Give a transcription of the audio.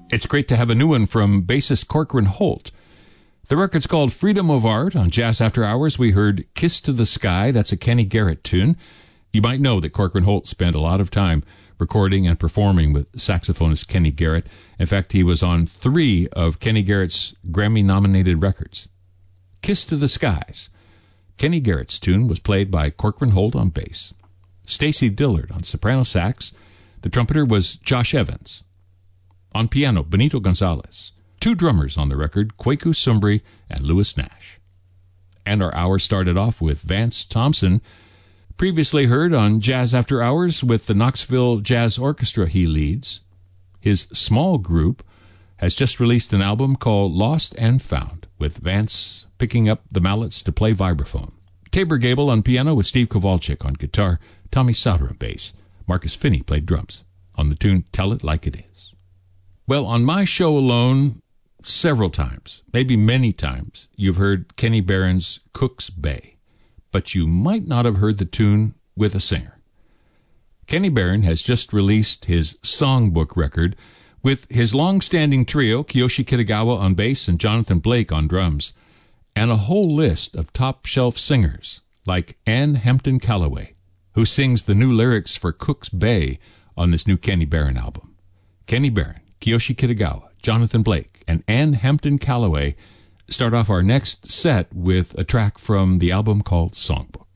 It's great to have a new one from bassist Corcoran Holt. The record's called Freedom of Art. On Jazz After Hours, we heard Kiss to the Sky. That's a Kenny Garrett tune. You might know that Corcoran Holt spent a lot of time recording and performing with saxophonist Kenny Garrett. In fact, he was on 3 of Kenny Garrett's Grammy-nominated records. Kiss to the Skies. Kenny Garrett's tune was played by Corcoran Holt on bass. Stacy Dillard on soprano sax. The trumpeter was Josh Evans. On piano, Benito Gonzalez. 2 drummers on the record, Kwaku Sumbri and Lewis Nash. And our hour started off with Vance Thompson, previously heard on Jazz After Hours with the Knoxville Jazz Orchestra he leads. His small group has just released an album called Lost and Found, with Vance picking up the mallets to play vibraphone. Tabor Gable on piano with Steve Kowalczyk on guitar, Tommy Sauter on bass. Marcus Finney played drums on the tune Tell It Like It Is. Well, on my show alone, several times, maybe many times, you've heard Kenny Barron's Cook's Bay, but you might not have heard the tune with a singer. Kenny Barron has just released his songbook record with his long-standing trio, Kiyoshi Kitagawa on bass and Jonathan Blake on drums, and a whole list of top-shelf singers like Ann Hampton Callaway, who sings the new lyrics for Cook's Bay on this new Kenny Barron album. Kenny Barron, Kiyoshi Kitagawa, Jonathan Blake, and Ann Hampton Callaway start off our next set with a track from the album called Songbook.